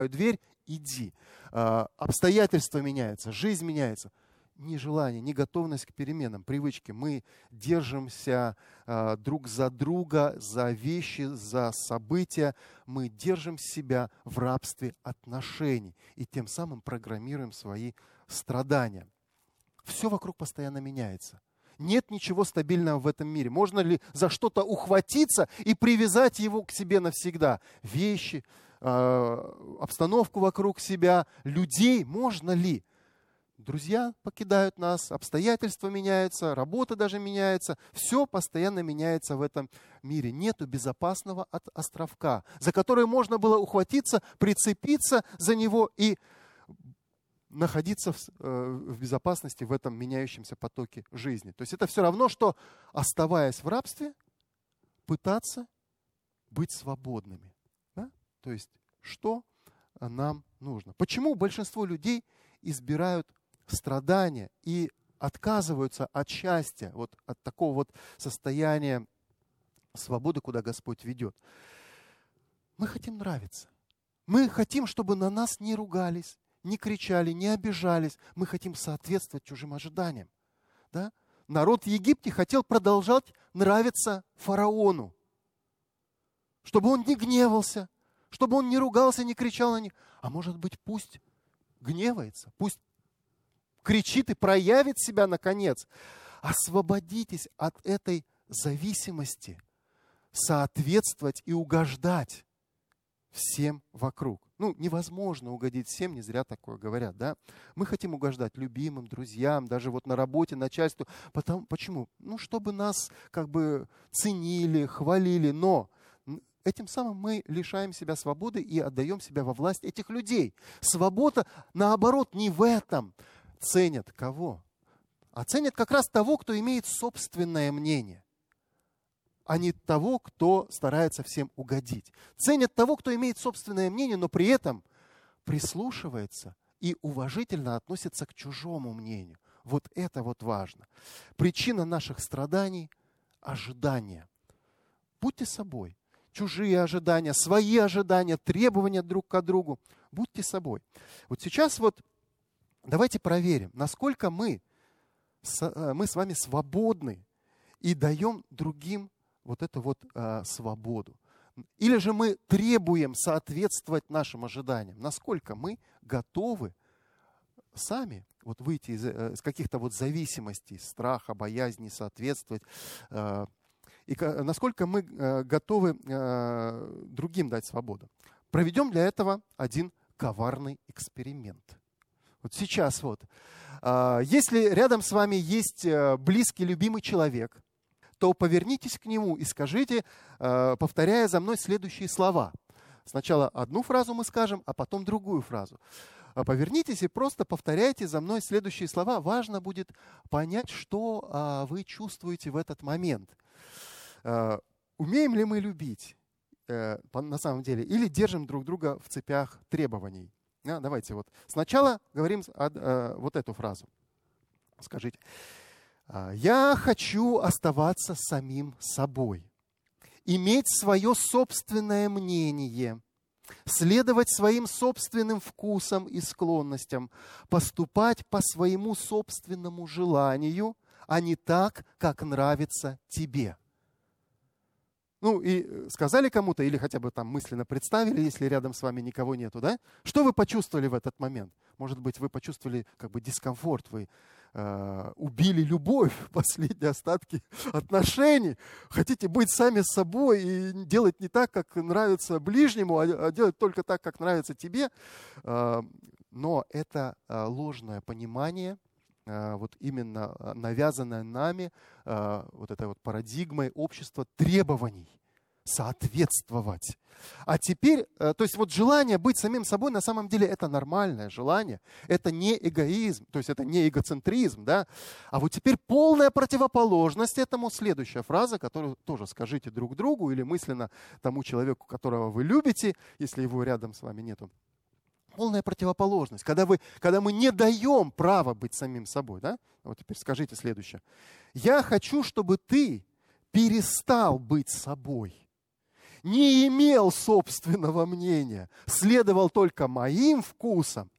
дверь, иди. Обстоятельства меняются, жизнь меняется. Ни желание, ни готовность к переменам, привычки. Мы держимся друг за друга, за вещи, за события. Мы держим себя в рабстве отношений и тем самым программируем свои страдания. Все вокруг постоянно меняется. Нет ничего стабильного в этом мире. Можно ли за что-то ухватиться и привязать его к себе навсегда? Вещи, обстановку вокруг себя, людей можно ли? Друзья покидают нас, обстоятельства меняются, работа даже меняется. Все постоянно меняется в этом мире. Нету безопасного островка, за который можно было ухватиться, прицепиться за него и находиться в безопасности в этом меняющемся потоке жизни. То есть это все равно, что, оставаясь в рабстве, пытаться быть свободными. Да? То есть что нам нужно? Почему большинство людей избирают страдания и отказываются от счастья, вот от такого вот состояния свободы, куда Господь ведет? Мы хотим нравиться. Мы хотим, чтобы на нас не ругались, не кричали, не обижались. Мы хотим соответствовать чужим ожиданиям. Да? Народ в Египте хотел продолжать нравиться фараону, чтобы он не гневался, чтобы он не ругался, не кричал на них. А может быть, пусть гневается, пусть кричит и проявит себя наконец. Освободитесь от этой зависимости, соответствовать и угождать всем вокруг. Невозможно угодить всем, не зря такое говорят, да? Мы хотим угождать любимым, друзьям, даже вот на работе, начальству. Почему? Чтобы нас как бы ценили, хвалили, но этим самым мы лишаем себя свободы и отдаем себя во власть этих людей. Свобода, наоборот, не в этом. Ценят кого? А ценят как раз того, кто имеет собственное мнение, а не того, кто старается всем угодить. Ценят того, кто имеет собственное мнение, но при этом прислушивается и уважительно относится к чужому мнению. Вот это вот важно. Причина наших страданий – ожидания. Будьте собой. Чужие ожидания, свои ожидания, требования друг к другу. Будьте собой. Вот сейчас вот давайте проверим, насколько мы с вами свободны и даем другим вот эту вот свободу. Или же мы требуем соответствовать нашим ожиданиям. Насколько мы готовы сами вот выйти из каких-то вот зависимостей, страха, боязни, соответствовать. И насколько мы готовы другим дать свободу. Проведем для этого один коварный эксперимент. Вот сейчас вот. Если рядом с вами есть близкий, любимый человек, то повернитесь к нему и скажите, повторяя за мной следующие слова. Сначала одну фразу мы скажем, а потом другую фразу. Повернитесь и просто повторяйте за мной следующие слова. Важно будет понять, что вы чувствуете в этот момент. Умеем ли мы любить на самом деле или держим друг друга в цепях требований? Давайте вот сначала говорим вот эту фразу. Скажите. Я хочу оставаться самим собой, иметь свое собственное мнение, следовать своим собственным вкусам и склонностям, поступать по своему собственному желанию, а не так, как нравится тебе. И сказали кому-то, или хотя бы там мысленно представили, если рядом с вами никого нету, да? Что вы почувствовали в этот момент? Может быть, вы почувствовали как бы дискомфорт, вы убили любовь, последние остатки отношений. Хотите быть сами с собой и делать не так, как нравится ближнему, а делать только так, как нравится тебе. Но это ложное понимание, вот именно навязанное нами, вот этой вот парадигмой общества требований, соответствовать. А теперь, то есть вот желание быть самим собой, на самом деле это нормальное желание, это не эгоизм, то есть это не эгоцентризм, да. А вот теперь полная противоположность этому следующая фраза, которую тоже скажите друг другу или мысленно тому человеку, которого вы любите, если его рядом с вами нету. Полная противоположность, когда мы не даем права быть самим собой, да. Вот теперь скажите следующее. Я хочу, чтобы ты перестал быть собой не имел собственного мнения, следовал только моим вкусам